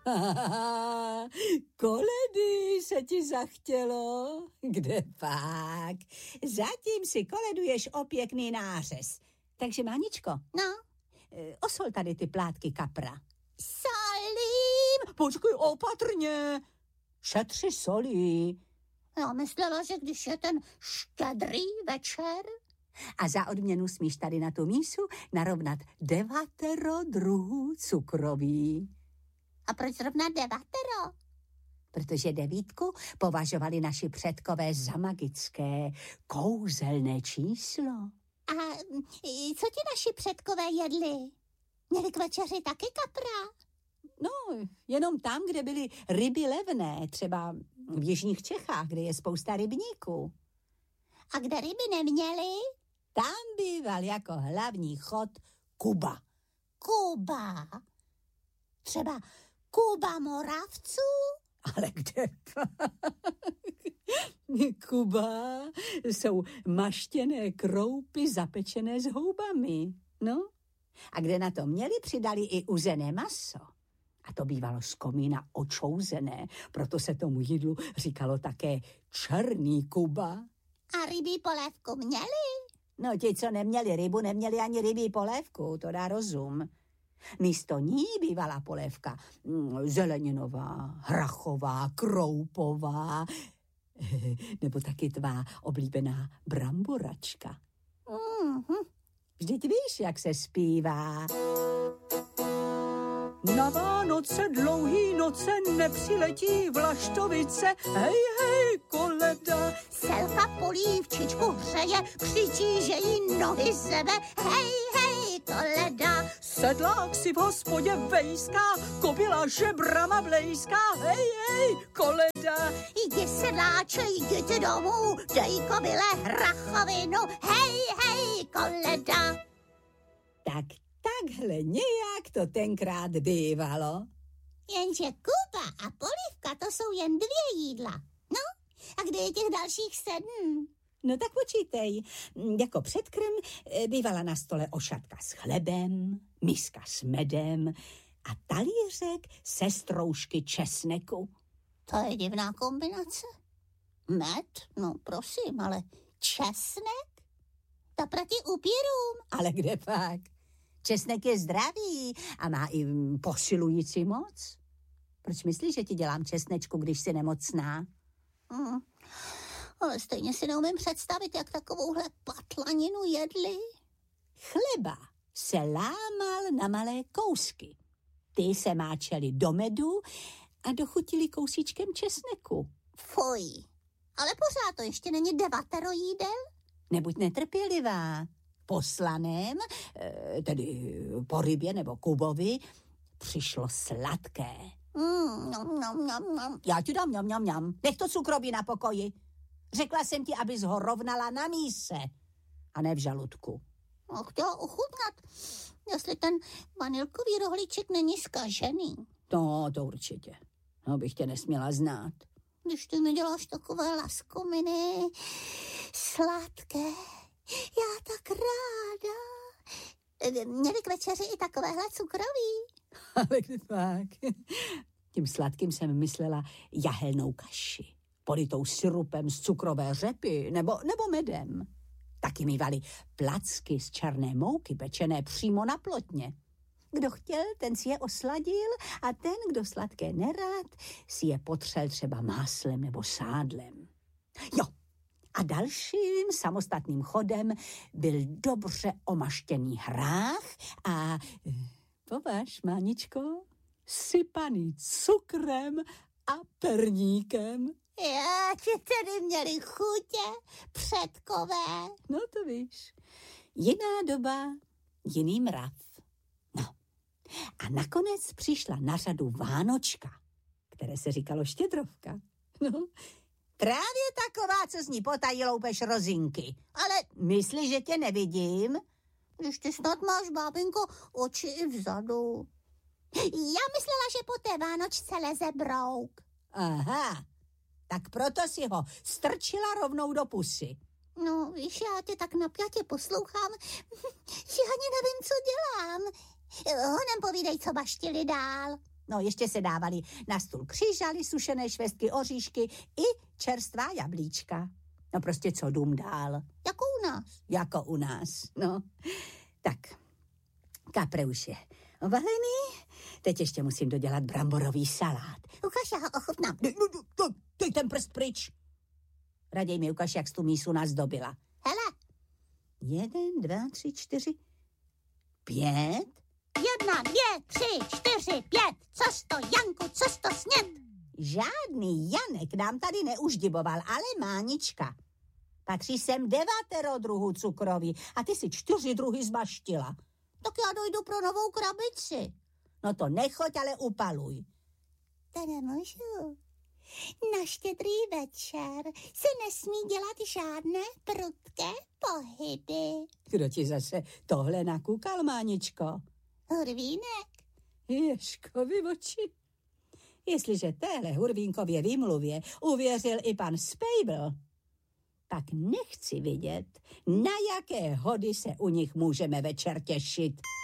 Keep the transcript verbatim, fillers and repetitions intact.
Koledy se ti zachtělo? Kde pak? Zatím si koleduješ o pěkný nářez. Takže, Máničko, No? osol tady ty plátky kapra. Solím! Počkej, opatrně. Šetři solí. Já myslela, že když je ten štědrý večer... A za odměnu smíš tady na tu mísu narovnat devatero druhů cukroví. A proč zrovna devatero? Protože devítku považovali naši předkové za magické, kouzelné číslo. A co ti naši předkové jedli? Měli k večeři taky kapra? No, jenom tam, kde byly ryby levné, třeba v jižních Čechách, kde je spousta rybníků. A kde ryby neměli? Tam býval jako hlavní chod Kuba. Kuba. Třeba Kuba Moravců? Ale kde pak? Kuba jsou maštěné kroupy zapečené s houbami. No, a kde na to měli, přidali i uzené maso. A to bývalo z komína očouzené, proto se tomu jídlu říkalo také černý Kuba. A rybí polévku měli? No, ti, co neměli rybu, neměli ani rybí polévku, to dá rozum. Místo ní bývala polévka zeleninová, hrachová, kroupová, nebo taky tvá oblíbená bramboračka. Mm-hmm. Vždyť víš, jak se zpívá. Na Vánoce dlouhý noce nepřiletí vlaštovice, hej, hej, koleda. Selka polívčičku hřeje, přitíže jí nohy zebe, hej, hej, koleda. Sedlák si v hospodě vejská, kobila žebrama blejská, hej, hej, koleda. Jdi sedláče, jděte domů, dej kobyle hrachovinu, hej, hej, koleda. Tak takhle nějak to tenkrát bývalo. Jenže Kuba a polívka, to jsou jen dvě jídla. No, a kde je těch dalších sedm? No tak počítej. Jako předkrm bývala na stole ošatka s chlebem, miska s medem a talířek se stroužky česneku. To je divná kombinace. Med? No prosím, ale česnek? To proti upírům. Ale kde pak? Česnek je zdravý a má i posilující moc. Proč myslíš, že ti dělám česnečku, když jsi nemocná? Hmm. Ale stejně si neumím představit, jak takovouhle patlaninu jedli. Chleba se lámal na malé kousky. Ty se máčeli do medu a dochutili kousíčkem česneku. Fuj, ale pořád to ještě není devatero jídel? Nebuď netrpělivá. Po slaném, tedy po rybě nebo Kubovi, přišlo sladké. Mm, nom, nom, nom, nom. Já ti dám mňam, mňam, mňam. Nech to cukroví na pokoji. Řekla jsem ti, abys ho rovnala na míse a ne v žaludku. No, chtěla ochutnat, jestli ten vanilkový rohlíček není zkažený. No, to určitě. No, bych tě nesměla znát. Když ty mi děláš takové laskominy, sladké, já tak ráda. Měli k večeři i takovéhle cukroví. Ale kde pak? Tím sladkým jsem myslela jahelnou kaši, politou sirupem z cukrové řepy nebo, nebo medem. Taky mívali placky z černé mouky, pečené přímo na plotně. Kdo chtěl, ten si je osladil a ten, kdo sladké nerád, si je potřel třeba máslem nebo sádlem. Jo, a dalším samostatným chodem byl dobře omaštěný hrách a, považ, Máničko, sypaný cukrem a perníkem. Já ti tedy měli chutě, předkové. No to víš, jiná doba, jiný mrav. No, a nakonec přišla na řadu Vánočka, které se říkalo Štědrovka. No, právě taková, co z ní potají loupeš rozinky. Ale myslíš, že tě nevidím? Když ty snad máš, bábinko, oči i vzadu. Já myslela, že po té Vánočce leze brouk. Aha, tak proto si ho strčila rovnou do pusy. No, víš, já tě tak napjatě poslouchám, že ani nevím, co dělám. Honem povídej, co baštili dál. No, ještě se dávali na stůl křížaly, sušené švestky, oříšky i čerstvá jablíčka. No prostě co dům dál. Jako u nás. Jako u nás, no. Tak, kapre už je ovalený. Teď ještě musím dodělat bramborový salát. Ukaž, já ho ochutnám. Dej ten prst pryč. Raději mi ukaž, jak jsi tu mísu nazdobila. Hele. Jeden, dva, tři, čtyři, pět. Jedna, dvě, tři, čtyři, pět. Což to, Janku, což to sněd? Žádný Janek nám tady neuždiboval, ale Mánička. Patří sem devatero druhů cukroví a ty si čtyři druhy zmaštila. Tak já dojdu pro novou krabici. No to nechoď, ale upaluj. To nemůžu. Na Štědrý večer se nesmí dělat žádné prudké pohyby. Kdo ti zase tohle nakukal, Máničko? Hurvínek. Ježkovi oči. Jestliže téhle Hurvínkově výmluvě uvěřil i pan Spejbl, tak nechci vidět, na jaké hody se u nich můžeme večer těšit.